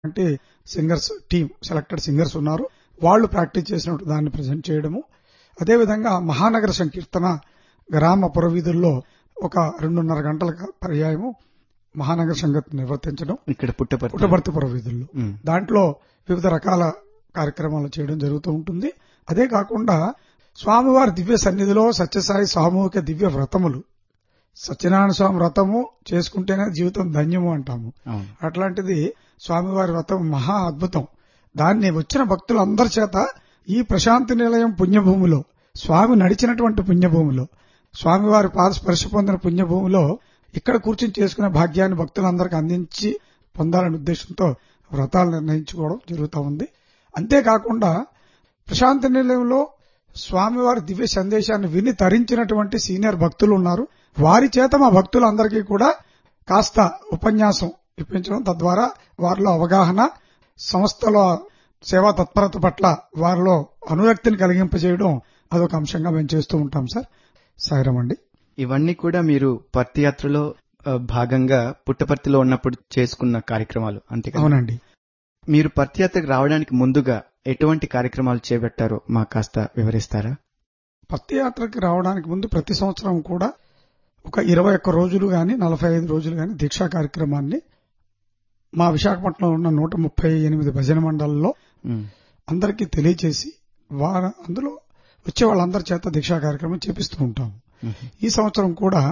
అంటే singers team, selected singers ఉన్నారు. వాళ్ళు ప్రాక్టీస్ చేసినట్టు దాన్ని ప్రజెంట్ చేయడము. అదేవిధంగా మహానగర సంకీర్తన గ్రామ పురవీధుల్లో ఒక 2.5 గంటల పర్యాయము మహానగర సంకీర్తన నిర్వర్తించడం ఇక్కడ పుట్టపర్తి పురవీధుల్లో. దాంట్లో వివిధ రకాల కార్యక్రమాలు చేయడం జరుగుతూ ఉంటుంది. అదే కాకుండా స్వామివారి దివ్య సన్నిధిలో సత్యసాయి సామూహిక దివ్య వ్రతములు, సత్యనారాయణ స్వామి వ్రతము చేసుకుంటేనే జీవితం ధన్యము అంటాము. అట్లాంటిది స్వామివారి వ్రతం మహా అద్భుతం. దాన్ని వచ్చిన భక్తులందరి చేత ఈ ప్రశాంతి నిలయం పుణ్యభూమిలో, స్వామి నడిచినటువంటి పుణ్యభూమిలో, స్వామివారి పాద స్పర్శ పొందిన పుణ్యభూమిలో ఇక్కడ కూర్చుని చేసుకునే భాగ్యాన్ని భక్తులందరికీ అందించి పొందాలనే ఉద్దేశంతో వ్రతాలు నిర్ణయించుకోవడం జరుగుతూ ఉంది. అంతేకాకుండా ప్రశాంతి నిలయంలో స్వామివారి దివ్య సందేశాన్ని విని తరించినటువంటి సీనియర్ భక్తులు ఉన్నారు. వారి చేత మా భక్తులందరికీ కూడా కాస్త ఉపన్యాసం ఇప్పించడం, తద్వారా వారిలో అవగాహన, సంస్థలో సేవా తత్పరత పట్ల వారిలో అనురక్తిని కలిగింపజేయడం అదొక అంశంగా మేము చేస్తూ ఉంటాం సార్. సాయిరాం అండి. ఇవన్నీ కూడా మీరు పర్తియాత్రలో భాగంగా పుట్టపర్తిలో ఉన్నప్పుడు చేసుకున్న కార్యక్రమాలు అంతే కదా? అవునండి. మీరు పర్తియాత్రకు రావడానికి ముందుగా ఎటువంటి కార్యక్రమాలు చేపట్టారో మాకు కాస్త వివరిస్తారా? పర్తియాత్రకి రావడానికి ముందు ప్రతి సంవత్సరం కూడా ఒక 21 రోజులు గాని 45 రోజులు గాని దీక్షా కార్యక్రమాన్ని మా విశాఖపట్నంలో ఉన్న 138 భజన మండలంలో అందరికీ తెలియచేసి అందులో వచ్చే వాళ్ళందరి చేత దీక్షా కార్యక్రమం చేపిస్తూ ఉంటాం. ఈ సంవత్సరం కూడా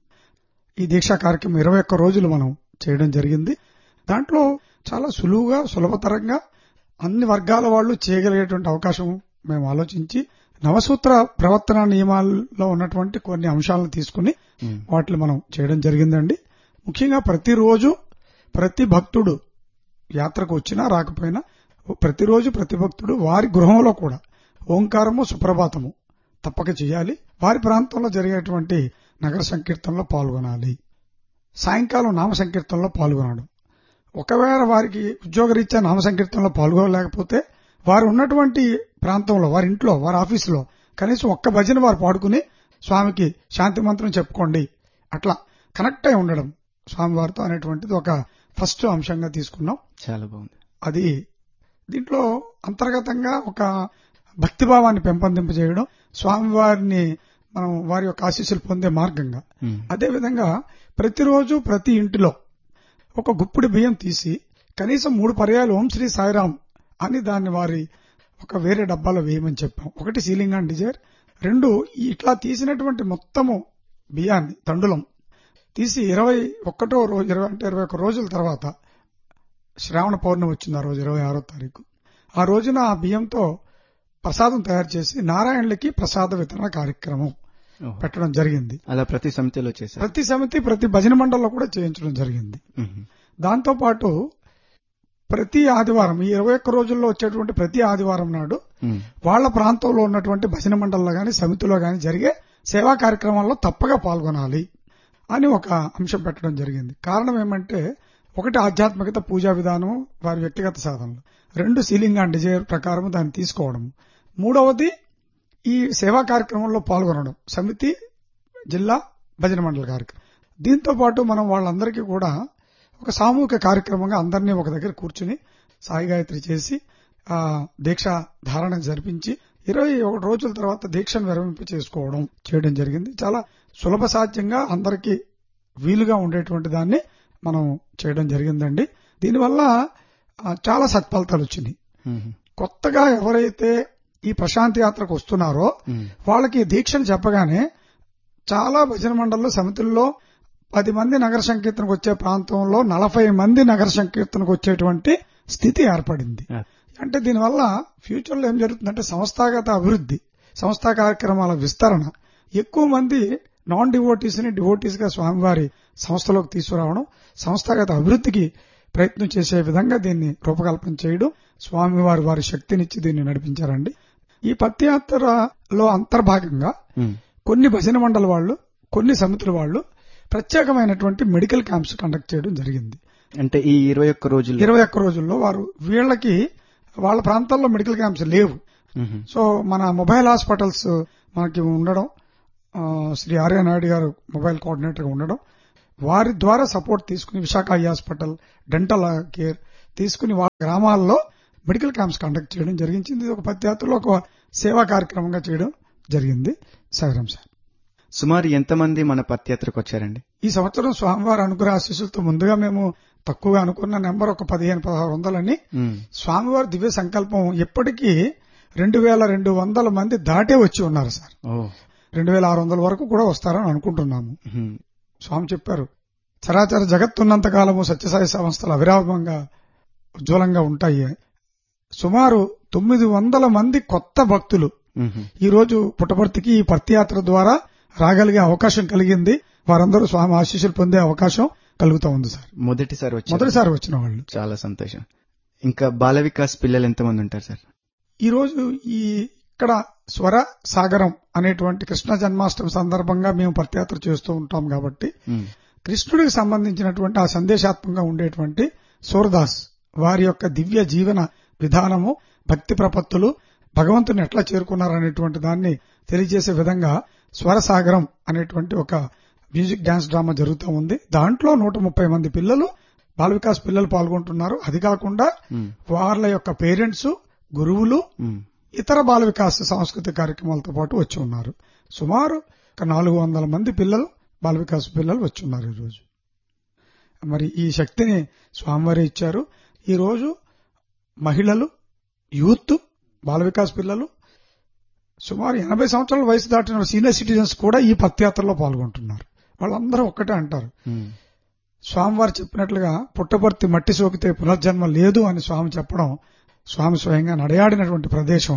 ఈ దీక్షా కార్యక్రమం 21 రోజులు మనం చేయడం జరిగింది. దాంట్లో చాలా సులువుగా, సులభతరంగా అన్ని వర్గాల వాళ్ళు చేయగలిగేటువంటి అవకాశం మేము ఆలోచించి నవసూత్ర ప్రవర్తన నియమాల్లో ఉన్నటువంటి కొన్ని అంశాలను తీసుకుని వాటిని మనం చేయడం జరిగిందండి. ముఖ్యంగా ప్రతిరోజు ప్రతి భక్తుడు యాత్రకు వచ్చినా రాకపోయినా ప్రతిరోజు ప్రతి భక్తుడు వారి గృహంలో కూడా ఓంకారము, సుప్రభాతము తప్పక చేయాలి. వారి ప్రాంతంలో జరిగేటువంటి నగర సంకీర్తనలో పాల్గొనాలి. సాయంకాలం నామ సంకీర్తనలో పాల్గొనడం. ఒకవేళ వారికి ఉద్యోగరీత్యా నామ సంకీర్తనలో పాల్గొనలేకపోతే వారు ఉన్నటువంటి ప్రాంతంలో, వారి ఇంట్లో, వారి ఆఫీసులో కనీసం ఒక్క భజన వారు పాడుకుని స్వామికి శాంతి మంత్రం చెప్పుకోండి, అట్లా కనెక్ట్ అయి ఉండడం స్వామివారితో అనేటువంటిది ఒక ఫస్ట్ అంశంగా తీసుకున్నాం. చాలా బాగుంది. అది దీంట్లో అంతర్గతంగా ఒక భక్తిభావాన్ని పెంపొందింపజేయడం, స్వామివారిని మనం వారి యొక్క ఆశీస్సులు పొందే మార్గంగా. అదేవిధంగా ప్రతిరోజు ప్రతి ఇంటిలో ఒక గుప్పిడి బియ్యం తీసి కనీసం 3 పర్యాలు ఓం శ్రీ సాయిరాం అని దాన్ని వారి ఒక వేరే డబ్బాలో వేయమని చెప్పాం. ఒకటి సీలింగ్ అండ్ డిజైర్, 2 ఇట్లా తీసినటువంటి మొత్తము బియ్యాన్ని తండులం తీసి 21 రోజుల తర్వాత శ్రావణ పౌర్ణమి వచ్చింది. ఆ రోజు 26వ తారీఖు. ఆ రోజున ఆ బియ్యంతో ప్రసాదం తయారు చేసి నారాయణులకి ప్రసాద వితరణ కార్యక్రమం పెట్టడం జరిగింది. అలా ప్రతి సమితిలో చేశారు. ప్రతి సమితి, ప్రతి భజన మండలిలో కూడా చేయించడం జరిగింది. దాంతో పాటు ప్రతి ఆదివారం, ఈ 21 రోజుల్లో వచ్చేటువంటి ప్రతి ఆదివారం నాడు వాళ్ల ప్రాంతంలో ఉన్నటువంటి భజన మండలిలో గాని సమితిలో గాని జరిగే సేవా కార్యక్రమాల్లో తప్పగా పాల్గొనాలి అని ఒక అంశం పెట్టడం జరిగింది. కారణం ఏమంటే, ఒకటి ఆధ్యాత్మికత, పూజా విధానం, వారి వ్యక్తిగత సాధనలు, 2 సీలింగ్ అండ్ డిజైర్ ప్రకారం దాన్ని తీసుకోవడం, 3వది ఈ సేవా కార్యక్రమంలో పాల్గొనడం, సమితి, జిల్లా భజన మండలి కార్యక్రమం. దీంతో పాటు మనం వాళ్ళందరికీ కూడా ఒక సామూహిక కార్యక్రమంగా అందరినీ ఒక దగ్గర కూర్చుని సాయి గాయత్రి చేసి దీక్ష ధారణ జరిపించి 21 రోజుల తర్వాత దీక్షను విరమింప చేసుకోవడం చేయడం జరిగింది. చాలా సులభ సాధ్యంగా అందరికీ వీలుగా ఉండేటువంటి దాన్ని మనం చేయడం జరిగిందండి. దీనివల్ల చాలా సత్ఫలితాలు వచ్చినాయి. కొత్తగా ఎవరైతే ఈ ప్రశాంతి యాత్రకు వస్తున్నారో వాళ్ళకి దీక్షను చెప్పగానే చాలా భజన మండలిలో, సమితుల్లో 10 మంది నగర సంకీర్తనకు వచ్చే ప్రాంతంలో 40 మంది నగర సంకీర్తనకు వచ్చేటువంటి స్థితి ఏర్పడింది. అంటే దీనివల్ల ఫ్యూచర్ లో ఏం జరుగుతుందంటే సంస్థాగత అభివృద్ధి, సంస్థా కార్యక్రమాల విస్తరణ, ఎక్కువ మంది నాన్ డివోటీస్ ని డివోటీస్ గా స్వామివారి సంస్థలోకి తీసుకురావడం, సంస్థాగత అభివృద్ధికి ప్రయత్నం చేసే విధంగా దీన్ని రూపకల్పన చేయడం, స్వామివారి వారి శక్తినిచ్చి దీన్ని నడిపించారండి. ఈ పత్యాత్రలో అంతర్భాగంగా కొన్ని భజన మండలి వాళ్ళు, కొన్ని సమితుల వాళ్ళు ప్రత్యేకమైనటువంటి మెడికల్ క్యాంప్స్ కండక్ట్ చేయడం జరిగింది. అంటే ఈ 21 రోజుల్లో వీళ్ళకి వాళ్ళ ప్రాంతాల్లో మెడికల్ క్యాంప్స్ లేవు. సో మన మొబైల్ హాస్పిటల్స్ మనకి ఉండడం, శ్రీ ఆర్య నాయుడు గారు మొబైల్ కోఆర్డినేటర్ గా ఉండడం, వారి ద్వారా సపోర్ట్ తీసుకుని Visakha eye hospital, dental care తీసుకుని వాళ్ళ గ్రామాల్లో మెడికల్ క్యాంప్స్ కండక్ట్ చేయడం జరిగింది. ఇది ఒక పదయాత్రలో ఒక సేవా కార్యక్రమంగా చేయడం జరిగింది. సాయిరాం సార్. సుమారు ఎంతమంది మన పత్యాత్రకు వచ్చారండి? ఈ సంవత్సరం స్వామివారి అనుగ్రహ ఆశీస్సులతో ముందుగా మేము తక్కువగా అనుకున్న నెంబర్ ఒక 1500-1600 స్వామివారి దివ్య సంకల్పం ఇప్పటికీ 2200 మంది దాటే వచ్చి ఉన్నారు సార్. 2600 వరకు కూడా వస్తారని అనుకుంటున్నాము. స్వామి చెప్పారు, చరాచర జగత్తున్నంత కాలము సత్యసాయి సంస్థలు అవిరామంగా ఉజ్వలంగా ఉంటాయి. సుమారు 900 మంది కొత్త భక్తులు ఈ రోజు పుట్టపర్తికి ఈ పత్యాత్ర ద్వారా రాగలిగే అవకాశం కలిగింది. వారందరూ స్వామి ఆశీస్సులు పొందే అవకాశం కలుగుతా ఉంది సార్. మొదటిసారి వచ్చిన వాళ్ళు. చాలా సంతోషం. ఇంకా బాల వికాస్ పిల్లలు ఎంతమంది ఉంటారు సార్? ఈ రోజు ఇక్కడ స్వర సాగరం అనేటువంటి కృష్ణ జన్మాష్టమి సందర్భంగా మేము పత్యాత్ర చేస్తూ ఉంటాం కాబట్టి కృష్ణుడికి సంబంధించినటువంటి ఆ సందేశాత్మకంగా ఉండేటువంటి సూరదాస్ వారి యొక్క దివ్య జీవన విధానము, భక్తి ప్రపత్తులు, భగవంతుని ఎట్లా చేరుకున్నారనేటువంటి దాన్ని తెలియజేసే విధంగా స్వరసాగరం అనేటువంటి ఒక మ్యూజిక్ డాన్స్ డ్రామా జరుగుతూ ఉంది. దాంట్లో 130 మంది పిల్లలు, బాల వికాస్ పిల్లలు పాల్గొంటున్నారు. అది కాకుండా వాళ్ళ యొక్క పేరెంట్స్, గురువులు, ఇతర బాల వికాస్ సాంస్కృతిక కార్యక్రమాలతో పాటు వచ్చి ఉన్నారు. సుమారు 400 మంది పిల్లలు, బాల వికాస్ పిల్లలు వచ్చి ఉన్నారు ఈరోజు. మరి ఈ శక్తిని స్వామివారి ఇచ్చారు. ఈరోజు మహిళలు, యూత్, బాల వికాస్ పిల్లలు, సుమారు 80 సంవత్సరాల వయసు దాటిన సీనియర్ సిటిజన్స్ కూడా ఈ పత్యాత్రలో పాల్గొంటున్నారు. వాళ్ళందరూ ఒక్కటే అంటారు, స్వామివారు చెప్పినట్లుగా పుట్టపర్తి మట్టి సోకితే పునర్జన్మ లేదు అని స్వామి చెప్పడం, స్వామి స్వయంగా నడయాడినటువంటి ప్రదేశం.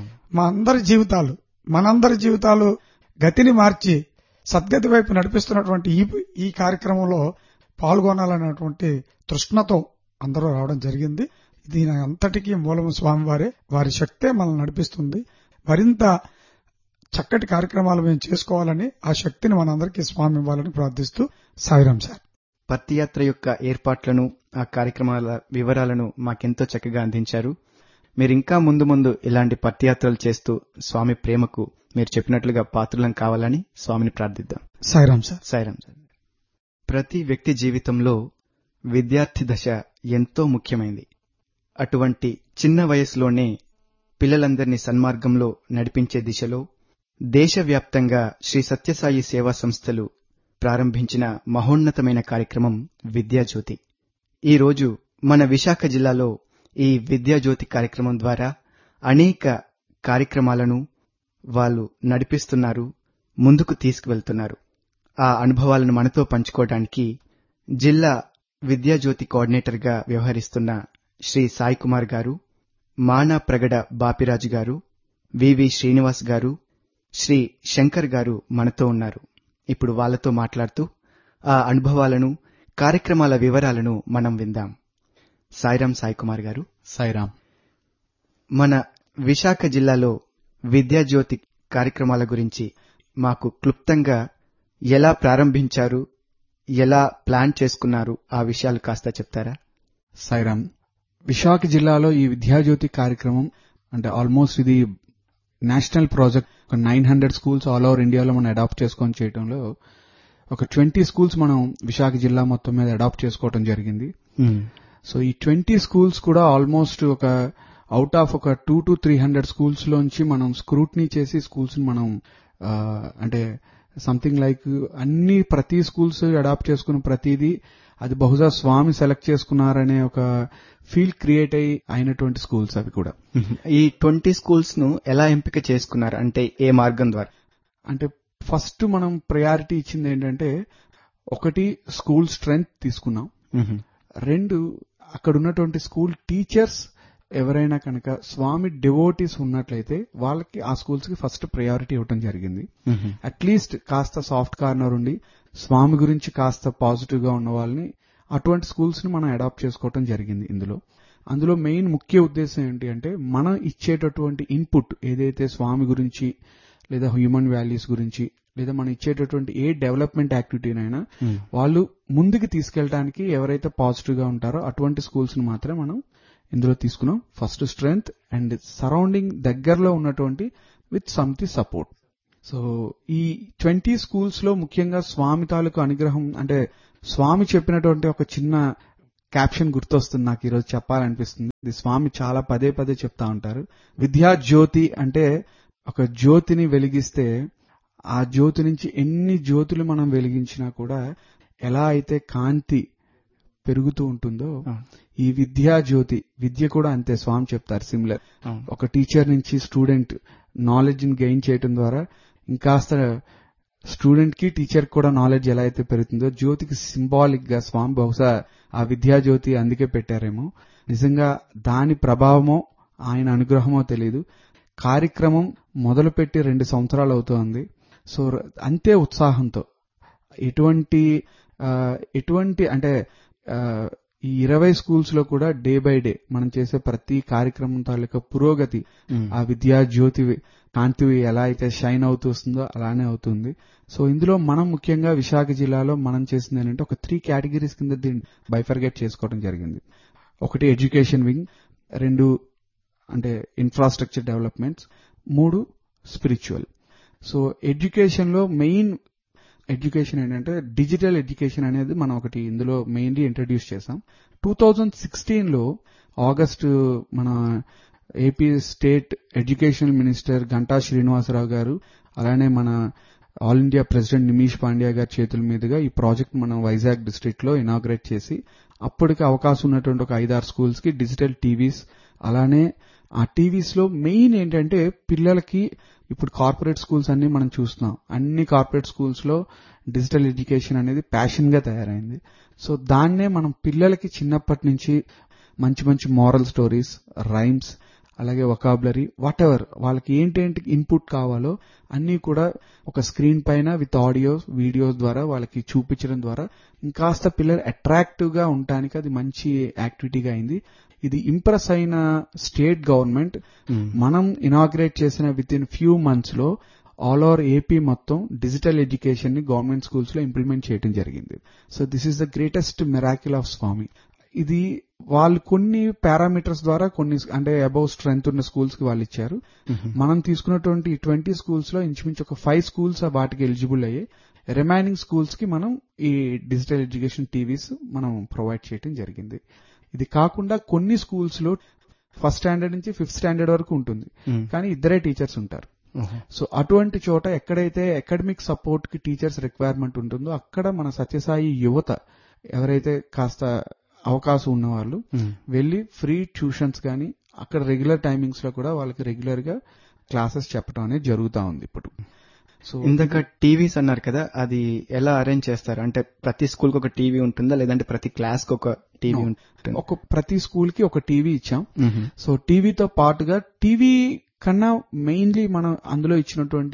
మనందరి జీవితాలు గతిని మార్చి సద్గతి వైపు నడిపిస్తున్నటువంటి ఈ కార్యక్రమంలో పాల్గొనాలనేటువంటి తృష్ణతో అందరూ రావడం జరిగింది. దీని అంతటికీ మూలం స్వామివారే. వారి శక్తే మనల్ని నడిపిస్తుంది. మరింత చక్కటి కార్యక్రమాలు మేము చేసుకోవాలని, ఆ శక్తిని మనందరికీ స్వామి ఇవ్వాలని ప్రార్థిస్తూ సాయిరాం సార్. పత్యాత్ర యొక్క ఏర్పాట్లను, ఆ కార్యక్రమాల వివరాలను మాకెంతో చక్కగా అందించారు. మీరింకా ముందు ఇలాంటి పత్యాత్రలు చేస్తూ స్వామి ప్రేమకు మీరు చెప్పినట్లుగా పాత్రులం కావాలని స్వామిని ప్రార్థిద్దాం. సాయిరాం సార్. సాయిరాం సార్. ప్రతి వ్యక్తి జీవితంలో విద్యార్థి దశ ఎంతో ముఖ్యమైంది. అటువంటి చిన్న వయసులోనే పిల్లలందరినీ సన్మార్గంలో నడిపించే దిశలో దేశవ్యాప్తంగా శ్రీ సత్యసాయి సేవా సంస్థలు ప్రారంభించిన మహోన్నతమైన కార్యక్రమం విద్యాజ్యోతి. ఈరోజు మన విశాఖ జిల్లాలో ఈ విద్యాజ్యోతి కార్యక్రమం ద్వారా అనేక కార్యక్రమాలను వాళ్ళు నడిపిస్తున్నారు, ముందుకు తీసుకువెళ్తున్నారు. ఆ అనుభవాలను మనతో పంచుకోవడానికి జిల్లా విద్యాజ్యోతి కోఆర్డినేటర్గా వ్యవహరిస్తున్న శ్రీ సాయి కుమార్ గారు, మానా ప్రగడ బాపిరాజు గారు, వివి శ్రీనివాస్ గారు, శ్రీ శంకర్ గారు మనతో ఉన్నారు. ఇప్పుడు వాళ్లతో మాట్లాడుతూ ఆ అనుభవాలను, కార్యక్రమాల వివరాలను మనం విందాం. సాయిరాం సాయి కుమార్ గారు. సాయిరాం. మన విశాఖ జిల్లాలో విద్యాజ్యోతి కార్యక్రమాల గురించి మాకు క్లుప్తంగా ఎలా ప్రారంభించారు, ఎలా ప్లాన్ చేసుకున్నారు, ఆ విషయాలు కాస్త చెప్తారా? సాయిరాం. విశాఖ జిల్లాలో ఈ విద్యాజ్యోతి కార్యక్రమం అంటే ఆల్మోస్ట్ ఇది national project. 900 schools all over ఇండియాలో మనం అడాప్ట్ చేసుకొని చేయడంలో ఒక 20 స్కూల్స్ మనం విశాఖ జిల్లా మొత్తం మీద అడాప్ట్ చేసుకోవడం జరిగింది. సో ఈ 20 స్కూల్స్ కూడా ఆల్మోస్ట్ ఒక అవుట్ ఆఫ్ ఒక 200 to 300 స్కూల్స్ లోంచి మనం స్క్రూట్నీ చేసి స్కూల్స్ మనం అంటే సంథింగ్ లైక్ ప్రతి స్కూల్స్ అడాప్ట్ చేసుకున్న ప్రతిదీ అది బహుశా స్వామి సెలెక్ట్ చేసుకున్నారనే ఒక ఫీల్ క్రియేట్ అయినటువంటి స్కూల్స్ అవి కూడా. ఈ 20 స్కూల్స్ ను ఎలా ఎంపిక చేసుకున్నారు, అంటే ఏ మార్గం ద్వారా? అంటే ఫస్ట్ మనం ప్రయారిటీ ఇచ్చింది ఏంటంటే, ఒకటి స్కూల్ స్ట్రెంగ్త్ తీసుకున్నాం, 2 అక్కడ ఉన్నటువంటి స్కూల్ టీచర్స్ ఎవరైనా కనుక స్వామి డివోటీస్ ఉన్నట్లయితే వాళ్ళకి ఆ స్కూల్స్ కి ఫస్ట్ ప్రయారిటీ ఇవ్వడం జరిగింది. అట్లీస్ట్ కాస్త సాఫ్ట్ కార్నర్ ఉండి స్వామి గురించి కాస్త పాజిటివ్ గా ఉన్న వాళ్ళని, అటువంటి స్కూల్స్ ని మనం అడాప్ట్ చేసుకోవడం జరిగింది. అందులో మెయిన్ ముఖ్య ఉద్దేశం ఏంటి అంటే, మనం ఇచ్చేటటువంటి ఇన్పుట్ ఏదైతే స్వామి గురించి లేదా హ్యూమన్ వాల్యూస్ గురించి లేదా మనం ఇచ్చేటటువంటి ఏ డెవలప్మెంట్ యాక్టివిటీనైనా వాళ్ళు ముందుకు తీసుకెళ్ళడానికి ఎవరైతే పాజిటివ్ గా ఉంటారో అటువంటి స్కూల్స్ ని మాత్రమే మనం ఇందులో తీసుకున్నాం. ఫస్ట్ స్ట్రెంగ్త్ అండ్ సరౌండింగ్ దగ్గరలో ఉన్నటువంటి విత్ సమ్థి సపోర్ట్. సో ఈ 20 స్కూల్స్ లో ముఖ్యంగా స్వామి తాలూకు అనుగ్రహం అంటే స్వామి చెప్పినటువంటి ఒక చిన్న క్యాప్షన్ గుర్తొస్తుంది నాకు ఈరోజు చెప్పాలనిపిస్తుంది. ఇది స్వామి చాలా పదే పదే చెప్తా ఉంటారు. విద్యా జ్యోతి అంటే ఒక జ్యోతిని వెలిగిస్తే ఆ జ్యోతి నుంచి ఎన్ని జ్యోతులు మనం వెలిగించినా కూడా ఎలా అయితే కాంతి పెరుగుతూ ఉంటుందో ఈ విద్యా జ్యోతి, విద్య కూడా అంతే. స్వామి చెప్తారు సిమిలర్. ఒక టీచర్ నుంచి స్టూడెంట్ నాలెడ్జ్ ని గెయిన్ చేయడం ద్వారా ఇంకాస్త స్టూడెంట్ కి టీచర్ కూడా నాలెడ్జ్ ఎలా అయితే పెరుగుతుందో, జ్యోతికి సింబాలిక్ గా స్వామి బహుశా ఆ విద్యా జ్యోతి అందుకే పెట్టారేమో. నిజంగా దాని ప్రభావమో ఆయన అనుగ్రహమో తెలియదు. కార్యక్రమం మొదలుపెట్టి 2 సంవత్సరాలు అవుతోంది. సో అంతే ఉత్సాహంతో ఎటువంటి అంటే ఈ 20 స్కూల్స్ లో కూడా డే బై డే మనం చేసే ప్రతి కార్యక్రమం తాలూకా పురోగతి ఆ విద్యా జ్యోతి కాంతి ఎలా అయితే షైన్ అవుతూ వస్తుందో అలానే అవుతుంది. సో ఇందులో మనం ముఖ్యంగా విశాఖ జిల్లాలో మనం చేసింది ఏంటంటే ఒక 3 కేటగిరీస్ కింద దీన్ని బైఫర్గేట్ చేసుకోవడం జరిగింది. ఒకటి ఎడ్యుకేషన్ వింగ్, 2 అంటే infrastructure developments, 3 spiritual. So education లో మెయిన్ ఎడ్యుకేషన్ ఏంటంటే డిజిటల్ ఎడ్యుకేషన్ అనేది మనం ఒకటి ఇందులో మెయిన్లీ ఇంట్రడ్యూస్ చేసాం. 2016లో ఆగస్టు మన AP state educational minister Ganta Srinivasarao గారు, అలానే మన ఆల్ ఇండియా ప్రెసిడెంట్ నిమీష్ పాండ్యా గారి చేతుల మీదుగా ఈ ప్రాజెక్ట్ మనం వైజాగ్ డిస్ట్రిక్ట్ లో ఇనాగ్రేట్ చేసి అప్పటికి అవకాశం ఉన్నటువంటి ఒక 5-6 స్కూల్స్ కి డిజిటల్ టీవీస్, అలానే ఆ టీవీస్ లో మెయిన్ ఏంటంటే పిల్లలకి ఇప్పుడు కార్పొరేట్ స్కూల్స్ అన్ని మనం చూస్తున్నాం. అన్ని కార్పొరేట్ స్కూల్స్ లో డిజిటల్ ఎడ్యుకేషన్ అనేది ప్యాషన్ గా తయారైంది. సో దాన్నే మనం పిల్లలకి చిన్నప్పటి నుంచి మంచి మంచి మోరల్ స్టోరీస్, రైమ్స్, అలాగే వొకాబులరీ, వాట్ ఎవర్ వాళ్ళకి ఏంటేంటి ఇన్పుట్ కావాలో అన్ని కూడా ఒక స్క్రీన్ పైన విత్ ఆడియోస్, వీడియోస్ ద్వారా వాళ్ళకి చూపించడం ద్వారా ఇంకాస్త పిల్లలు అట్రాక్టివ్ గా ఉండటానికి అది మంచి యాక్టివిటీగా అయింది. ఇది ఇంప్రెస్ అయిన స్టేట్ గవర్నమెంట్ మనం ఇనాగ్రేట్ చేసిన విత్ ఇన్ ఫ్యూ మంత్స్ లో ఆల్ ఓవర్ ఏపీ మొత్తం డిజిటల్ ఎడ్యుకేషన్ ని గవర్నమెంట్ స్కూల్స్ లో ఇంప్లిమెంట్ చేయడం జరిగింది. So this is the greatest miracle of స్వామి. ఇది వాళ్ళు కొన్ని పారామీటర్స్ ద్వారా కొన్ని అంటే అబౌవ్ స్ట్రెంగ్త్ ఉన్న స్కూల్స్ కి వాళ్ళు ఇచ్చారు. మనం తీసుకున్నటువంటి 20 స్కూల్స్ లో ఇంచుమించు ఒక 5 స్కూల్స్ వాటికి ఎలిజిబుల్ అయ్యాయి. రిమైనింగ్ స్కూల్స్ కి మనం ఈ డిజిటల్ ఎడ్యుకేషన్ టీవీస్ మనం ప్రొవైడ్ చేయడం జరిగింది. ఇది కాకుండా కొన్ని స్కూల్స్ లో 1st స్టాండర్డ్ నుంచి 5th స్టాండర్డ్ వరకు ఉంటుంది, కానీ 2 టీచర్స్ ఉంటారు. సో అటువంటి చోట ఎక్కడైతే అకాడమిక్ సపోర్ట్ కి టీచర్స్ రిక్వైర్మెంట్ ఉంటుందో అక్కడ మన సత్యసాయి యువత ఎవరైతే కాస్త అవకాశం ఉన్న వాళ్ళు వెళ్లి ఫ్రీ ట్యూషన్స్ కానీ అక్కడ రెగ్యులర్ టైమింగ్స్ లో కూడా వాళ్ళకి రెగ్యులర్ గా క్లాసెస్ చెప్పడం అనేది జరుగుతా ఉంది ఇప్పుడు. సో ఇందాక టీవీస్ అన్నారు కదా, అది ఎలా అరేంజ్ చేస్తారు? అంటే ప్రతి స్కూల్ కి ఒక టీవీ ఉంటుందా, లేదంటే ప్రతి క్లాస్ కి ఒక టీవీ ఉంటుంది? ప్రతి స్కూల్ కి ఒక టీవీ ఇచ్చాం. సో టీవీతో పాటుగా టీవీ కన్నా మెయిన్లీ మనం అందులో ఇచ్చినటువంటి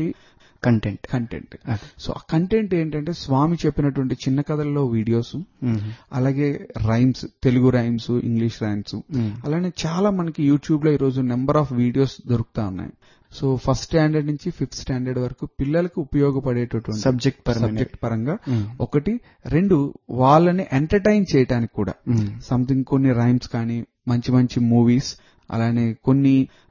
కంటెంట్. సో ఆ కంటెంట్ ఏంటంటే స్వామి చెప్పినటువంటి చిన్న కథల్లో వీడియోస్, అలాగే rhymes, Telugu rhymes, English rhymes, అలానే చాలా మనకి యూట్యూబ్ లో ఈరోజు నెంబర్ ఆఫ్ వీడియోస్ దొరుకుతా ఉన్నాయి. సో 1st స్టాండర్డ్ నుంచి 5th స్టాండర్డ్ వరకు పిల్లలకు ఉపయోగపడేటటువంటి సబ్జెక్ట్ పరంగా ఒకటి, 2 వాళ్ళని ఎంటర్టైన్ చేయడానికి కూడా సంథింగ్ కొన్ని రైమ్స్ కానీ మంచి మంచి మూవీస్, అలానే కొన్ని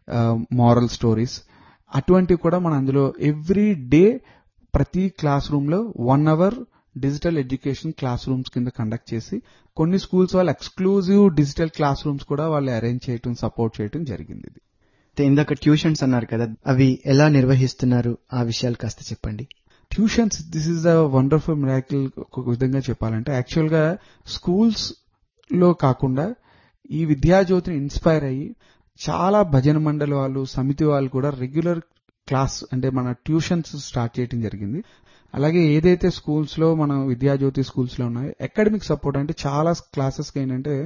మోరల్ స్టోరీస్ అటువంటివి కూడా మనం అందులో ఎవ్రీ డే ప్రతి క్లాస్ రూమ్ లో 1 hour digital education class rooms కింద కండక్ట్ చేసి కొన్ని స్కూల్స్ వాళ్ళు ఎక్స్క్లూజివ్ డిజిటల్ క్లాస్ రూమ్స్ కూడా వాళ్ళు అరేంజ్ చేయడం, సపోర్ట్ చేయడం జరిగింది. ఇందాక ట్యూషన్స్ అన్నారు కదా, అవి ఎలా నిర్వహిస్తున్నారు? ఆ విషయాలు కాస్త చెప్పండి. Tuitions, this is a wonderful miracle. ఒక విధంగా చెప్పాలంటే యాక్చువల్ గా స్కూల్స్ లో కాకుండా ఈ విద్యాజ్యోతిని ఇన్స్పైర్ అయ్యి చాలా భజన మండలి వాళ్ళు, సమితి వాళ్ళు కూడా రెగ్యులర్ క్లాస్ అంటే మన ట్యూషన్స్ స్టార్ట్ చేయడం జరిగింది. అలాగే ఏదైతే స్కూల్స్ లో మన విద్యాజ్యోతి స్కూల్స్ లో ఉన్నాయో అకాడమిక్ సపోర్ట్ అంటే చాలా క్లాసెస్ కి ఏంటంటే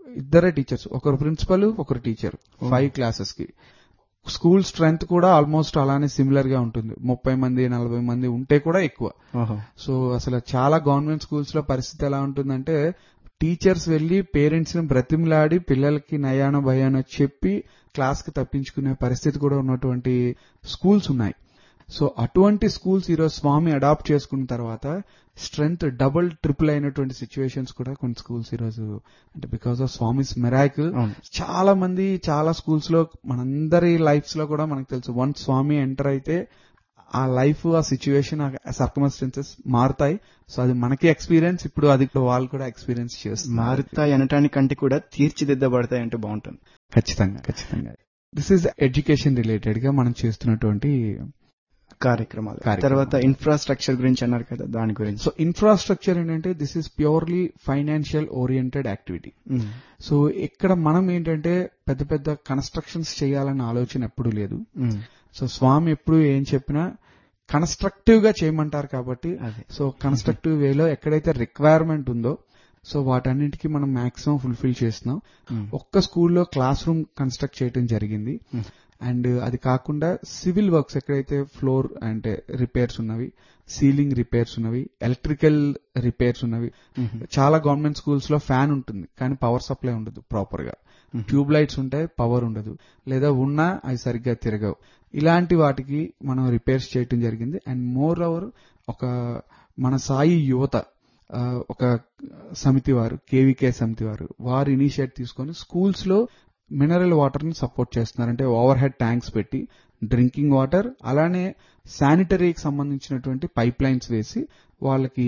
2 టీచర్స్, ఒకరు ప్రిన్సిపల్, ఒకరు టీచర్ 5 క్లాసెస్ కి. స్కూల్ స్ట్రెంగ్త్ కూడా ఆల్మోస్ట్ అలానే సిమిలర్ గా ఉంటుంది. 30 మంది 40 మంది ఉంటే కూడా ఎక్కువ. సో అసలు చాలా గవర్నమెంట్ స్కూల్స్ లో పరిస్థితి ఎలా ఉంటుందంటే టీచర్స్ వెళ్లి పేరెంట్స్ ని బ్రతిమలాడి పిల్లలకి నయానో భయానో చెప్పి క్లాస్ కి తప్పించుకునే పరిస్థితి కూడా ఉన్నటువంటి స్కూల్స్ ఉన్నాయి. సో అటువంటి స్కూల్స్ ఈరోజు స్వామి అడాప్ట్ చేసుకున్న తర్వాత స్ట్రెంగ్త్ డబుల్ ట్రిపుల్ అయినటువంటి సిచ్యువేషన్స్ కూడా కొన్ని స్కూల్స్ ఈరోజు అంటే బికాస్ ఆఫ్ స్వామిస్ మిరాకిల్ చాలా మంది చాలా స్కూల్స్ లో మనందరి లైఫ్స్ లో కూడా మనకు తెలుసు వన్స్ స్వామి ఎంటర్ అయితే ఆ లైఫ్, ఆ సిచ్యువేషన్, ఆ సర్కమ్స్టెన్సెస్ మారుతాయి. సో అది మనకి ఎక్స్పీరియన్స్, ఇప్పుడు అది వాళ్ళు కూడా ఎక్స్పీరియన్స్ చేస్తారు. మారుతాయి అనటానికంటే కూడా తీర్చిదిద్దబడతాయి అంటే బాగుంటుంది. ఖచ్చితంగా. దిస్ ఈజ్ ఎడ్యుకేషన్ రిలేటెడ్ గా మనం చేస్తున్నటువంటి కార్యక్రమాలు. తర్వాత ఇన్ఫ్రాస్ట్రక్చర్ గురించి అన్నారు కదా, దాని గురించి. సో ఇన్ఫ్రాస్ట్రక్చర్ ఏంటంటే this is purely financial oriented activity. So ఇక్కడ మనం ఏంటంటే పెద్ద పెద్ద కన్స్ట్రక్షన్స్ చేయాలన్న ఆలోచన ఎప్పుడూ లేదు. సో స్వామి ఎప్పుడు ఏం చెప్పినా కన్స్ట్రక్టివ్ గా చేయమంటారు కాబట్టి, సో కన్స్ట్రక్టివ్ వేలో ఎక్కడైతే రిక్వైర్మెంట్ ఉందో సో వాటన్నిటికీ మనం మాక్సిమం ఫుల్ఫిల్ చేస్తున్నాం. ఒక్క స్కూల్లో క్లాస్ రూమ్ కన్స్ట్రక్ట్ చేయడం జరిగింది. అండ్ అది కాకుండా సివిల్ వర్క్స్ ఎక్కడైతే ఫ్లోర్ అంటే రిపేర్స్ ఉన్నవి, సీలింగ్ రిపేర్స్ ఉన్నవి, ఎలక్ట్రికల్ రిపేర్స్ ఉన్నవి. చాలా గవర్నమెంట్ స్కూల్స్ లో ఫ్యాన్ ఉంటుంది కానీ పవర్ సప్లై ఉండదు ప్రాపర్ గా, ట్యూబ్ లైట్స్ ఉంటాయి పవర్ ఉండదు, లేదా ఉన్నా అవి సరిగ్గా తిరగవు. ఇలాంటి వాటికి మనం రిపేర్స్ చేయటం జరిగింది. అండ్ మోర్ ఓవర్ ఒక మన సాయి యువత ఒక సమితి వారు, కేవీకే సమితి వారు ఇనిషియేట్ తీసుకొని స్కూల్స్ లో మినరల్ వాటర్ ని సపోర్ట్ చేస్తున్నారు. అంటే ఓవర్ హెడ్ ట్యాంక్స్ పెట్టి డ్రింకింగ్ వాటర్, అలానే శానిటరీకి సంబంధించినటువంటి పైప్ లైన్స్ వేసి వాళ్ళకి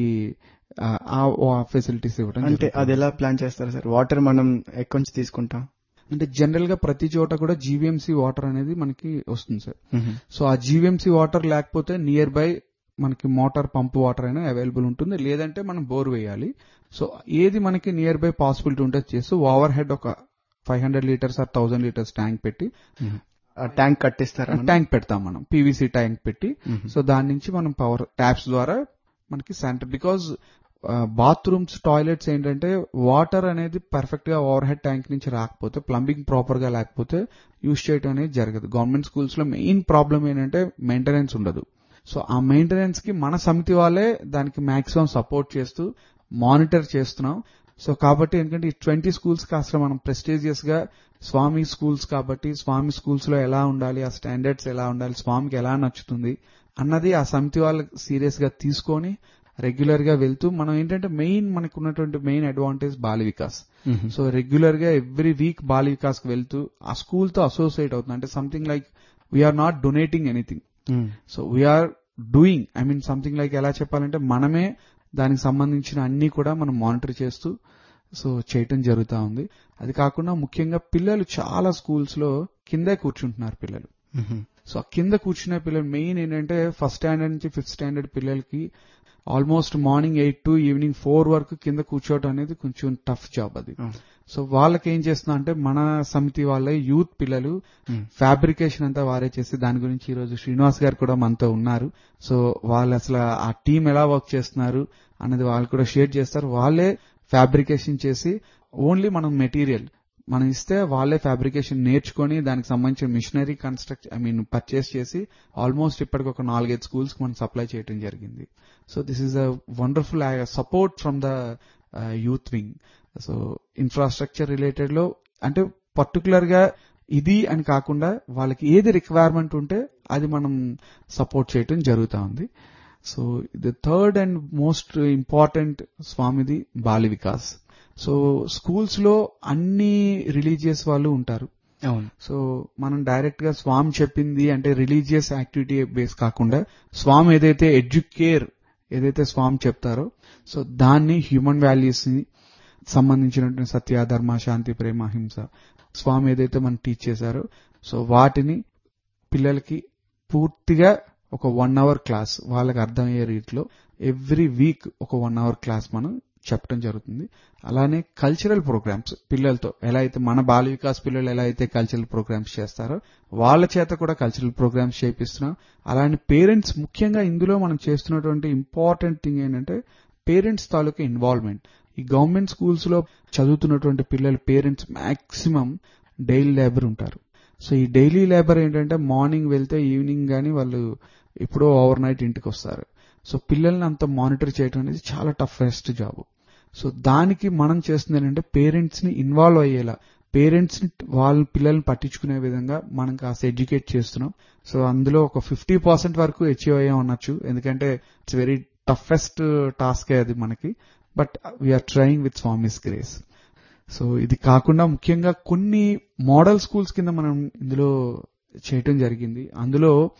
ఆ ఫెసిలిటీస్ ఇవ్వడం. అంటే అది ఎలా ప్లాన్ చేస్తారు సార్? వాటర్ మనం ఎక్కడి నుంచి తీసుకుంటాం? అంటే జనరల్ గా ప్రతి చోట కూడా జీవీఎంసీ వాటర్ అనేది మనకి వస్తుంది సార్. సో ఆ జీవీఎంసీ వాటర్ లేకపోతే నియర్ బై మనకి మోటార్ పంప్ వాటర్ అయినా అవైలబుల్ ఉంటుంది, లేదంటే మనం బోర్ వేయాలి. సో ఏది మనకి నియర్ బై పాసిబిలిటీ ఉంటే చేస్తూ ఓవర్ హెడ్ ఒక 500 లీటర్స్ ఆర్ 1000 లీటర్స్ ట్యాంక్ పెట్టి, ట్యాంక్ కట్టిస్తారా? ట్యాంక్ పెడతాం మనం, పీవీసీ ట్యాంక్ పెట్టి. సో దాని నుంచి మనం పవర్ ట్యాప్స్ ద్వారా మనకి శానిటరీ, బికాజ్ బాత్రూమ్స్, టాయిలెట్స్ ఏంటంటే వాటర్ అనేది పర్ఫెక్ట్ గా ఓవర్ హెడ్ ట్యాంక్ నుంచి రాకపోతే, ప్లంబింగ్ ప్రాపర్ గా లేకపోతే యూజ్ చేయడం అనేది జరగదు. గవర్నమెంట్ స్కూల్స్ లో మెయిన్ ప్రాబ్లం ఏంటంటే మెయింటెనెన్స్ ఉండదు. సో ఆ మెయింటెనెన్స్ కి మన సమితి వాళ్ళే దానికి మాక్సిమం సపోర్ట్ చేస్తూ మానిటర్ చేస్తున్నాం. సో కాబట్టి ఎందుకంటే ఈ 20 స్కూల్స్ కి అసలు మనం ప్రెస్టీజియస్ గా స్వామి స్కూల్స్ కాబట్టి స్వామి స్కూల్స్ లో ఎలా ఉండాలి, ఆ స్టాండర్డ్స్ ఎలా ఉండాలి, స్వామికి ఎలా నచ్చుతుంది అన్నది ఆ సమితి వాళ్ళు సీరియస్ గా తీసుకొని రెగ్యులర్ గా వెళ్తూ, మనం ఏంటంటే మనకు ఉన్నటువంటి main advantage Bala Vikas. So regular గా ఎవ్రీ వీక్ బాల వికాస్ కి వెళ్తూ ఆ స్కూల్ తో అసోసియేట్ అవుతుంది. అంటే something like we are not donating anything, so we are doing, something like ఎలా చెప్పాలంటే మనమే దానికి సంబంధించిన అన్ని కూడా మనం మానిటర్ చేస్తూ సో చేయటం జరుగుతూ ఉంది. అది కాకుండా ముఖ్యంగా పిల్లలు చాలా స్కూల్స్ లో కిందే కూర్చుంటున్నారు పిల్లలు. సో కింద కూర్చునే పిల్లలు మెయిన్ ఏంటంటే ఫస్ట్ స్టాండర్డ్ నుంచి 5th స్టాండర్డ్ పిల్లలకి ఆల్మోస్ట్ మార్నింగ్ 8 to ఈవినింగ్ 4 వరకు కింద కూర్చోవడం అనేది కొంచెం టఫ్ జాబ్ అది. సో వాళ్ళకి ఏం చేస్తున్నా అంటే మన సమితి వాళ్ళ యూత్ పిల్లలు ఫ్యాబ్రికేషన్ అంతా వారే చేసి, దాని గురించి ఈ రోజు శ్రీనివాస్ గారు కూడా మనతో ఉన్నారు. సో వాళ్ళు అసలు ఆ టీం ఎలా వర్క్ చేస్తున్నారు అన్నది వాళ్ళు కూడా షేర్ చేస్తారు. వాళ్ళే ఫ్యాబ్రికేషన్ చేసి ఓన్లీ మనం మెటీరియల్ మనం ఇస్తే వాళ్ళే ఫ్యాబ్రికేషన్ నేర్చుకొని దానికి సంబంధించిన మిషనరీ పర్చేస్ చేసి ఆల్మోస్ట్ ఇప్పటికి ఒక 4-5 స్కూల్స్ కి మనం సప్లై చేయడం జరిగింది. So this is a wonderful support from the youth wing. So infrastructure related లో అంటే పర్టికులర్ గా ఇది అని కాకుండా వాళ్ళకి ఏది రిక్వైర్మెంట్ ఉంటే అది మనం సపోర్ట్ చేయటం జరుగుతూ ఉంది. So the third and most important స్వామిది బాల వికాస్. సో స్కూల్స్ లో అన్ని రిలీజియస్ వాళ్ళు ఉంటారు. అవును. సో మనం డైరెక్ట్ గా స్వామి చెప్పింది అంటే రిలీజియస్ యాక్టివిటీ బేస్ కాకుండా స్వామి ఏదైతే ఎడ్యుకేర్ ఏదైతే స్వామి చెప్తారో సో దాన్ని హ్యూమన్ వాల్యూస్ ని సంబంధించినటువంటి సత్య, ధర్మ, శాంతి, ప్రేమ, హింస స్వామి ఏదైతే మనం టీచ్ చేశారో సో వాటిని పిల్లలకి పూర్తిగా ఒక 1 hour క్లాస్ వాళ్ళకి అర్థమయ్యే రీతిలో ఎవ్రీ వీక్ ఒక 1 hour క్లాస్ మనం చెప్పడం జరుగుతుంది. అలానే కల్చరల్ ప్రోగ్రామ్స్ పిల్లలతో ఎలా అయితే మన బాల వికాస్ పిల్లలు ఎలా అయితే కల్చరల్ ప్రోగ్రామ్స్ చేస్తారో వాళ్ళ చేత కూడా కల్చరల్ ప్రోగ్రామ్స్ చేపిస్తున్నాం. అలానే పేరెంట్స్, ముఖ్యంగా ఇందులో మనం చేస్తున్నటువంటి ఇంపార్టెంట్ థింగ్ ఏంటంటే పేరెంట్స్ తాలూకా ఇన్వాల్వ్మెంట్. ఈ గవర్నమెంట్ స్కూల్స్ లో చదువుతున్నటువంటి పిల్లల పేరెంట్స్ మాక్సిమం డైలీ లేబర్ ఉంటారు. సో ఈ డైలీ లేబర్ ఏంటంటే మార్నింగ్ వెళ్తే ఈవినింగ్ గానీ వాళ్ళు ఎప్పుడో ఓవర్ నైట్ ఇంటికి వస్తారు. సో పిల్లల్ని అంత మానిటర్ చేయడం అనేది చాలా టఫెస్ట్ జాబ్. సో దానికి మనం చేస్తుంది ఏంటంటే పేరెంట్స్ ని ఇన్వాల్వ్ అయ్యేలా, పేరెంట్స్ ని వాళ్ళ పిల్లల్ని పట్టించుకునే విధంగా మనం కాస్త ఎడ్యుకేట్ చేస్తున్నాం. సో అందులో ఒక 50% వరకు అచీవ్ అయ్యా ఉండొచ్చు, ఎందుకంటే ఇట్స్ వెరీ టఫెస్ట్ టాస్క్ అది మనకి. But we are trying with Swami's grace. So ఇది కాకుండా ముఖ్యంగా కొన్ని మోడల్ స్కూల్స్ కింద మనం ఇందులో చేయటం జరిగింది. అందులో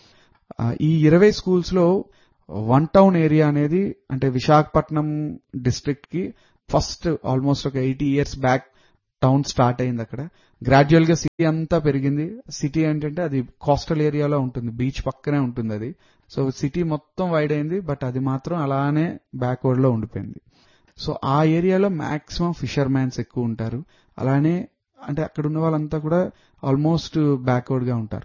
ఈ 20 స్కూల్స్ లో వన్ టౌన్ ఏరియా అనేది అంటే విశాఖపట్నం డిస్ట్రిక్ట్ కి ఫస్ట్ ఆల్మోస్ట్ ఒక 80 years బ్యాక్ టౌన్ స్టార్ట్ అయింది. అక్కడ గ్రాడ్యువల్ గా సిటీ అంతా పెరిగింది. సిటీ ఏంటంటే అది కోస్టల్ ఏరియాలో ఉంటుంది, బీచ్ పక్కనే ఉంటుంది అది. సో సిటీ మొత్తం వైడ్ అయింది, బట్ అది మాత్రం అలానే బ్యాక్వర్డ్ లో ఉండిపోయింది. సో ఆ ఏరియాలో మాక్సిమం ఫిషర్మ్యాన్స్ ఎక్కువ ఉంటారు. అలానే అంటే అక్కడ ఉన్న వాళ్ళంతా కూడా ఆల్మోస్ట్ బ్యాక్వర్డ్ గా ఉంటారు.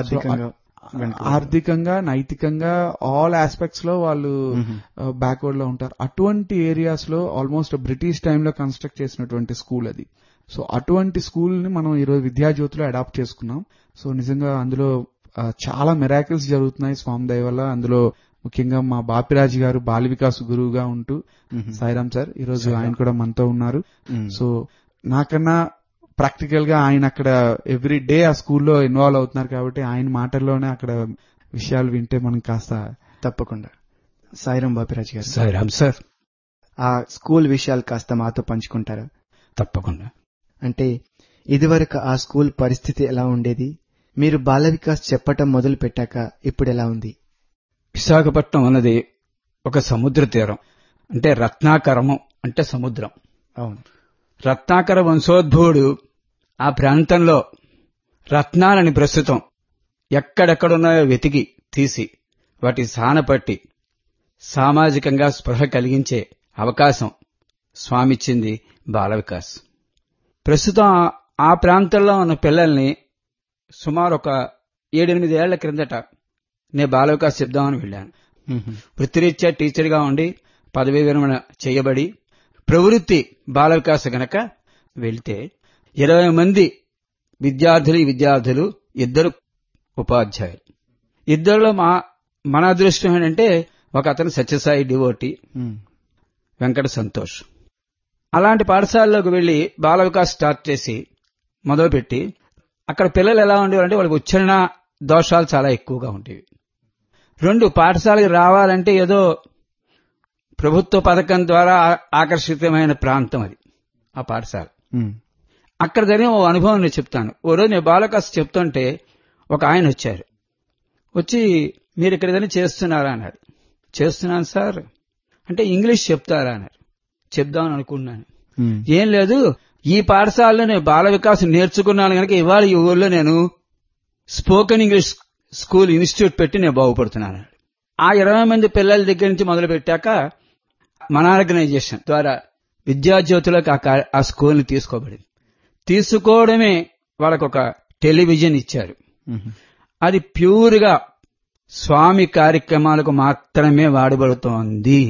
ఆర్థికంగా, నైతికంగా ఆల్ ఆస్పెక్ట్స్ లో వాళ్ళు బ్యాక్వర్డ్ లో ఉంటారు. అటువంటి ఏరియాస్ లో ఆల్మోస్ట్ బ్రిటిష్ టైంలో కన్స్ట్రక్ట్ చేసినటువంటి స్కూల్ అది. సో అటువంటి స్కూల్ ని మనం ఈరోజు విద్యాజ్యోతిలో అడాప్ట్ చేసుకున్నాం. సో నిజంగా అందులో చాలా మిరాకిల్స్ జరుగుతున్నాయి స్వామి దయ వల్ల. అందులో ముఖ్యంగా మా బాపిరాజు గారు బాల వికాస్ గురువుగా ఉంటూ, సాయిరామ్ సార్ ఈరోజు ఆయన కూడా మనతో ఉన్నారు. సో నాకన్నా ప్రాక్టికల్ గా ఆయన అక్కడ ఎవ్రీ డే ఆ స్కూల్లో ఇన్వాల్వ్ అవుతున్నారు కాబట్టి ఆయన మాటల్లోనే అక్కడ విషయాలు వింటే మనం కాస్త తప్పకుండా. సాయిరామ్ బాపిరాజు గారు. సాయిరామ్ సార్. ఆ స్కూల్ విషయాలు కాస్త మాతో పంచుకుంటారా? తప్పకుండా. అంటే ఇదివరకు ఆ స్కూల్ పరిస్థితి ఎలా ఉండేది? మీరు బాల వికాస్ చెప్పటం మొదలు పెట్టాక ఇప్పుడు ఎలా ఉంది? విశాఖపట్నం అన్నది ఒక సముద్ర తీరం, అంటే రత్నాకరము అంటే సముద్రం. అవును. రత్నాకర వంశోద్భవుడు ఆ ప్రాంతంలో రత్నాలని ప్రస్తుతం ఎక్కడెక్కడున్నాయో వెతికి తీసి వాటి సానపట్టి సామాజికంగా స్పృహ కలిగించే అవకాశం స్వామిచ్చింది బాల వికాస్. ప్రస్తుతం ఆ ప్రాంతంలో ఉన్న పిల్లల్ని సుమారు ఒక 7-8 ఏళ్ల క్రిందట నేను బాల వికాస్ చెప్దామని వెళ్ళాను. వృత్తిరీత్యా టీచర్గా ఉండి పదవీ విరమణ చేయబడి ప్రవృత్తి బాల వికాస్ గనక వెళ్తే 20 మంది విద్యార్థులు 2 ఉపాధ్యాయులు. 2లో మన అదృష్టం ఏంటంటే ఒక అతను సత్యసాయి డివోటి, వెంకట సంతోష్. అలాంటి పాఠశాలలోకి వెళ్లి బాల వికాస్ స్టార్ట్ చేసి మొదలుపెట్టి అక్కడ పిల్లలు ఎలా ఉండేవారంటే వాళ్ళకి ఉచ్చారణ దోషాలు చాలా ఎక్కువగా ఉండేవి. 2 పాఠశాలకు రావాలంటే ఏదో ప్రభుత్వ పథకం ద్వారా ఆకర్షితమైన ప్రాంతం అది ఆ పాఠశాల. అక్కడ జరిగిన ఓ అనుభవం నేను చెప్తాను. ఓ రోజు నేను బాల వికాస్ చెప్తుంటే ఒక ఆయన వచ్చారు. వచ్చి మీరు ఇక్కడ ఏదైనా చేస్తున్నారా అన్నాడు. చేస్తున్నాను సార్ అంటే ఇంగ్లీష్ చెప్తారా అన్నారు. చెప్దామని అనుకున్నాను. ఏం లేదు, ఈ పాఠశాలలో నేను బాల వికాస్ నేర్చుకున్నాను కనుక ఇవాళ ఈ ఊళ్ళో నేను స్పోకెన్ ఇంగ్లీష్ స్కూల్ ఇన్స్టిట్యూట్ పెట్టి నేను బాగుపడుతున్నాను. ఆ 20 మంది పిల్లల దగ్గర నుంచి మొదలు పెట్టాక మన ఆర్గనైజేషన్ ద్వారా విద్యాజ్యోతిలోకి ఆ స్కూల్ని తీసుకోబడింది. తీసుకోవడమే వాళ్ళకొక టెలివిజన్ ఇచ్చారు. అది ప్యూర్గా స్వామి కార్యక్రమాలకు మాత్రమే వాడబడుతోంది.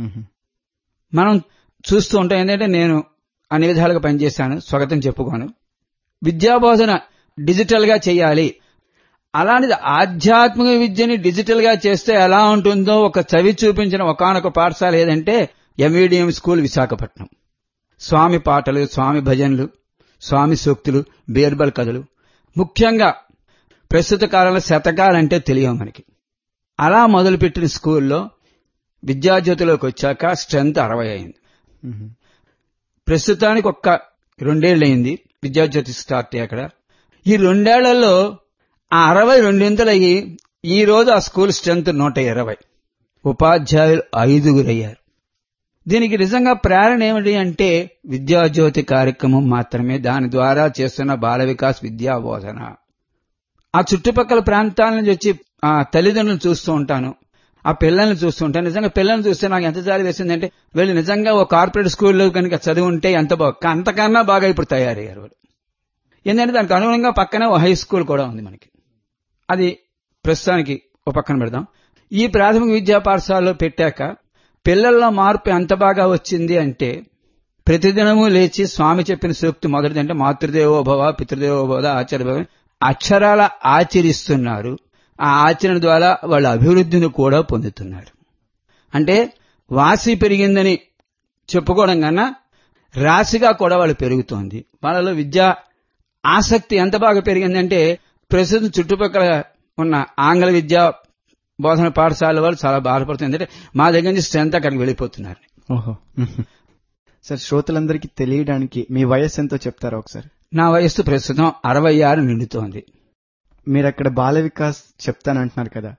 మనం చూస్తూ ఉంటాం. ఏంటంటే నేను అన్ని విధాలుగా పనిచేశాను, స్వాగతం చెప్పుకోను. విద్యాబోధన డిజిటల్ గా చేయాలి. అలాంటిది ఆధ్యాత్మిక విద్యని డిజిటల్ గా చేస్తే ఎలా ఉంటుందో ఒక చవి చూపించిన ఒకానొక పాఠశాల ఏదంటే ఎంవిడిఎం స్కూల్ విశాఖపట్నం. స్వామి పాటలు, స్వామి భజనలు, స్వామి సూక్తులు, బీర్బల్ కథలు, ముఖ్యంగా ప్రస్తుత కాలంలో శతకాలంటే తెలియవు మనకి. అలా మొదలుపెట్టిన స్కూల్లో విద్యాజ్యోతిలోకి వచ్చాక స్ట్రెంత్ 60 అయింది. ప్రస్తుతానికి ఒక్క 2 ఏళ్ళు అయింది విద్యాజ్యోతి స్టార్ట్ అయ్యి. అక్కడ ఈ 2 ఏళ్లలో ఆ 60 రెండింతలయ్యి ఈ రోజు ఆ స్కూల్ స్ట్రెంత్ 120. ఉపాధ్యాయులు 5 అయ్యారు. దీనికి నిజంగా ప్రేరణ ఏమిటి అంటే విద్యాజ్యోతి కార్యక్రమం మాత్రమే. దాని ద్వారా చేస్తున్న బాల వికాస్ విద్యా బోధన. ఆ చుట్టుపక్కల ప్రాంతాల నుంచి వచ్చి ఆ తల్లిదండ్రులను చూస్తూ ఉంటాను, ఆ పిల్లల్ని చూస్తూ ఉంటాను. నిజంగా పిల్లల్ని చూస్తే నాకు ఎంత జాలి వేసిందంటే వీళ్ళు నిజంగా ఓ కార్పొరేట్ స్కూల్లో కనుక చదివి ఉంటే ఎంత అంతకన్నా బాగా ఇప్పుడు తయారయ్యారు వాళ్ళు. ఎందుకంటే దానికి అనుగుణంగా పక్కనే ఓ హై స్కూల్ కూడా ఉంది మనకి. అది ప్రస్తుతానికి ఓ పక్కన పెడదాం. ఈ ప్రాథమిక విద్యా పాఠశాలలో పెట్టాక పిల్లల్లో మార్పు ఎంత బాగా వచ్చింది అంటే ప్రతిదినము లేచి స్వామి చెప్పిన సూక్తి మొదటిది అంటే మాతృదేవోభవ పితృదేవోభవ ఆచార్యభవ అక్షరాల ఆచరిస్తున్నారు. ఆ ఆచరణ ద్వారా వాళ్ళ అభివృద్ధిని కూడా పొందుతున్నారు. అంటే వాసి పెరిగిందని చెప్పుకోవడం కన్నా రాశిగా కూడా వాళ్ళు పెరుగుతోంది. వాళ్ళలో విద్యా ఆసక్తి ఎంత బాగా పెరిగిందంటే ప్రస్తుతం చుట్టుపక్కల ఉన్న ఆంగ్ల విద్యా బోధన పాఠశాల వాళ్ళు చాలా బాధపడుతుంది. అంటే మా దగ్గర నుంచి స్ట్రెంత్ అక్కడికి వెళ్ళిపోతున్నారు. ఓహో సార్, శ్రోతలందరికీ తెలియడానికి మీ వయస్సు ఎంతో చెప్తారా ఒకసారి? నా వయస్సు ప్రస్తుతం 66 నిండుతోంది. మీరు అక్కడ బాల వికాస్ చెప్తానంటున్నారు కదా,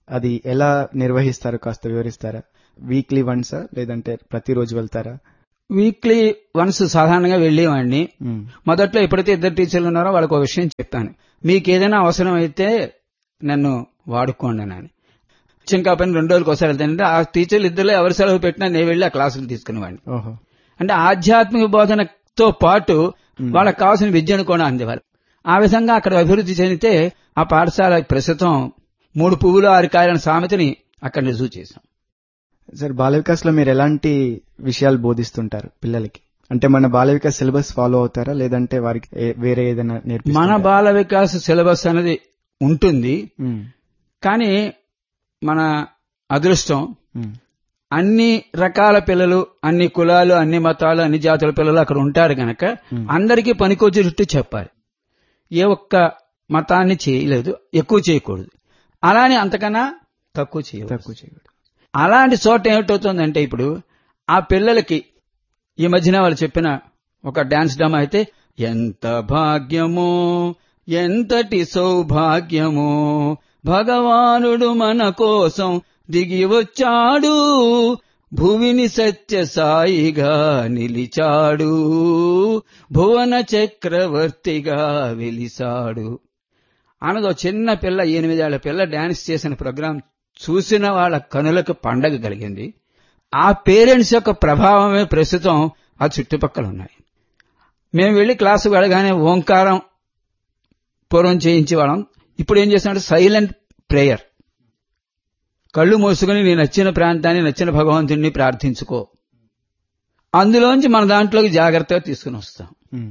అది ఎలా నిర్వహిస్తారో కాస్త వివరిస్తారా? వీక్లీ వన్సా లేదంటే ప్రతిరోజు వెళ్తారా? వీక్లీ వన్స్ సాధారణంగా వెళ్ళేవాడిని. మొదట్లో ఎప్పుడైతే ఇద్దరు టీచర్లు ఉన్నారో వాళ్ళకి ఒక విషయం చెప్పాను, మీకు ఏదైనా అవసరం అయితే నన్ను వాడుకోండి అని. ఇంకా పని 2 రోజులకు ఒకసారి వెళ్తానంటే ఆ టీచర్లు ఇద్దరులో ఎవరు సెలవు పెట్టినా నేను వెళ్ళి ఆ క్లాసులు తీసుకునేవాడిని. అంటే ఆధ్యాత్మిక బోధనతో పాటు వాళ్ళకి కావాల్సిన విద్యను కూడా అందేవారు. ఆ విధంగా అక్కడ అభివృద్ధి చెందితే ఆ పాఠశాల ప్రస్తుతం 3 పువ్వులు 6 కాయల సామెతని అక్కడ రుజువు చేశాం. సార్, బాల వికాస్ లో మీరు ఎలాంటి విషయాలు బోధిస్తుంటారు పిల్లలకి? అంటే మన బాల వికాస్ సిలబస్ ఫాలో అవుతారా లేదంటే వారికి వేరే ఏదైనా నేర్పిస్తారా? మన బాల వికాస్ సిలబస్ అనేది ఉంటుంది, కానీ మన అదృష్టం అన్ని రకాల పిల్లలు, అన్ని కులాలు, అన్ని మతాలు, అన్ని జాతుల పిల్లలు అక్కడ ఉంటారు గనక అందరికీ పనికొచ్చేటట్టు చెప్పాలి. ఏ ఒక్క మతాన్ని చేయలేదు, ఎక్కువ చేయకూడదు, అలానే అంతకన్నా తక్కువ చేయకూడదు. అలాంటి చోట ఏమిటవుతుందంటే ఇప్పుడు ఆ పిల్లలకి ఈ మధ్యన వాళ్ళు చెప్పిన ఒక డాన్స్ డ్రామా అయితే, ఎంత భాగ్యమో ఎంతటి సౌభాగ్యమో భగవానుడు మన కోసం దిగి వచ్చాడు, భువిని సత్య సాయిగా నిలిచాడు, భువన చక్రవర్తిగా వెలిసాడు అనదో చిన్న పిల్ల 8 ఏళ్ల పిల్ల డాన్స్ చేసిన ప్రోగ్రాం చూసిన వాళ్ళ కనులకు పండగ కలిగింది. ఆ పేరెంట్స్ యొక్క ప్రభావమే ప్రస్తుతం ఆ చుట్టుపక్కల ఉన్నాయి. మేము వెళ్లి క్లాసు వెళ్ళగానే ఓంకారం పూర్వం చేయించేవాళ్ళం. ఇప్పుడు ఏం చేస్తున్నాడు, సైలెంట్ ప్రేయర్. కళ్ళు మూసుకుని నీ నచ్చిన ప్రాంతాన్ని, నచ్చిన భగవంతుడిని ప్రార్థించుకో, అందులోంచి మన దాంట్లోకి జాగ్రత్తగా తీసుకుని వస్తాం.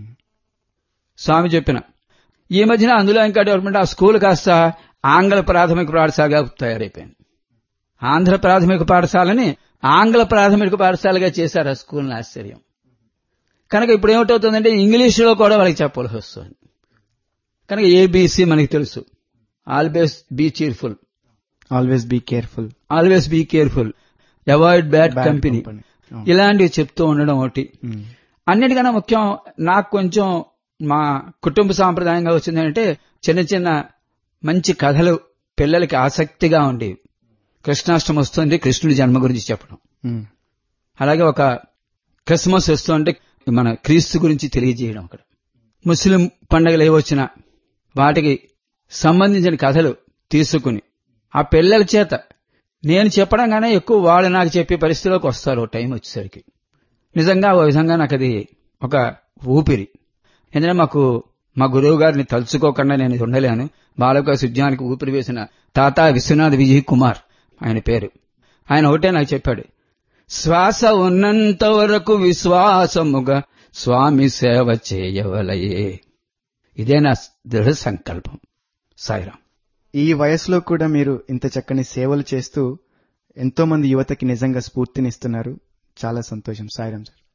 స్వామి చెప్పిన ఈ మధ్యన అందులో ఇంకా డెవలప్మెంట్, ఆ స్కూల్ కాస్త ఆంగ్ల ప్రాథమిక పాఠశాలగా తయారైపోయింది. ఆంధ్ర ప్రాథమిక పాఠశాలని ఆంగ్ల ప్రాథమిక పాఠశాలగా చేశారు ఆ స్కూల్ని. ఆశ్చర్యం. కనుక ఇప్పుడు ఏమిటవుతుందంటే ఇంగ్లీషులో కూడా వాళ్ళకి చెప్పాల్సి వస్తుంది. కనుక ఏబీసీ మనకి తెలుసు, always be cheerful, always be careful, always be careful, avoid bad company, ఇలాంటివి చెప్తూ ఉండడం ఒకటి. అన్నిటికన్నా ముఖ్యం నాకు కొంచెం మా కుటుంబ సాంప్రదాయంగా వచ్చిందంటే చిన్న చిన్న మంచి కథలు పిల్లలకి ఆసక్తిగా ఉండేవి. కృష్ణాష్టమి వస్తుంది, కృష్ణుడి జన్మ గురించి చెప్పడం. అలాగే ఒక క్రిస్మస్ వస్తుంటే మన క్రీస్తు గురించి తెలియజేయడం. అక్కడ ముస్లిం పండుగలు ఏవొచ్చినా వాటికి సంబంధించిన కథలు తీసుకుని ఆ పిల్లల చేత నేను చెప్పడం గానే ఎక్కువ వాళ్ళు నాకు చెప్పే పరిస్థితిలోకి వస్తారు టైం వచ్చేసరికి. నిజంగా ఓ విధంగా నాకు అది ఒక ఊపిరి. ఎందుకంటే మా గురువు గారిని తలుచుకోకుండా నేను ఉండలేను. బాలవికాస్ ఉద్యానికి ఊపిరి వేసిన తాత విశ్వనాథ్ విజయ్ కుమార్ ఆయన పేరు. ఆయన ఒకటే నాకు చెప్పాడు, శ్వాస ఉన్నంత వరకు విశ్వాసముగా స్వామి సేవ చేయవలయే. ఇదే నా దృఢ సంకల్పం. సాయిరాం. ఈ వయసులో కూడా మీరు ఇంత చక్కని సేవలు చేస్తూ ఎంతో మంది యువతకి నిజంగా స్ఫూర్తినిస్తున్నారు. చాలా సంతోషం. సాయిరాం సార్.